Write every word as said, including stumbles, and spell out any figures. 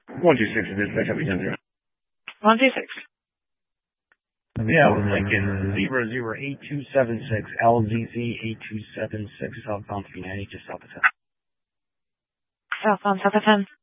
one two six is dispatch. I'll be done zero. one two six. Yeah, we're Lincoln zero zero eight two seven six L Z Z eight two seven six southbound three ninety just south of ten. Southbound south of ten.